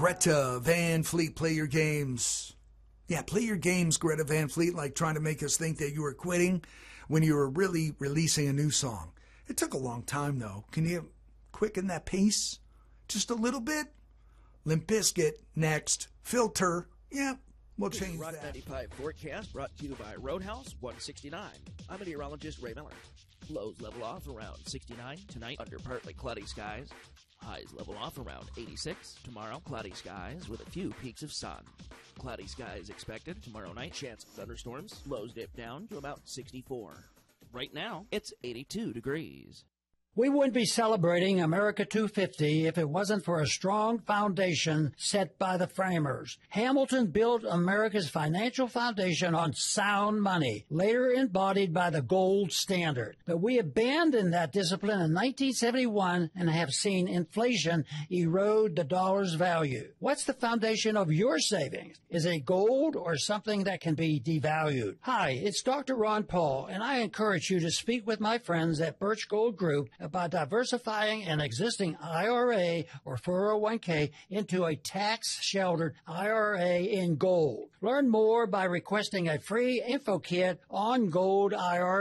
Greta Van Fleet, play your games. Yeah, play your games, Greta Van Fleet, like trying to make us think that you were quitting when you were really releasing a new song. It took a long time, though. Can you quicken that pace just a little bit? Limp Bizkit next. Filter. Yeah, we'll change Rock that. 95 forecast brought to you by Roadhouse 169. I'm meteorologist Ray Miller. Lows level off around 69 tonight under partly cloudy skies. Highs level off around 86. Tomorrow, cloudy skies with a few peaks of sun. Cloudy skies expected tomorrow night. Chance of thunderstorms. Lows dip down to about 64. Right now, it's 82 degrees. We wouldn't be celebrating America 250 if it wasn't for a strong foundation set by the framers. Hamilton built America's financial foundation on sound money, later embodied by the gold standard. But we abandoned that discipline in 1971 and have seen inflation erode the dollar's value. What's the foundation of your savings? Is it gold or something that can be devalued? Hi, it's Dr. Ron Paul, and I encourage you to speak with my friends at Birch Gold Group about diversifying an existing IRA or 401k into a tax-sheltered IRA in gold. Learn more by requesting a free info kit on gold IRA.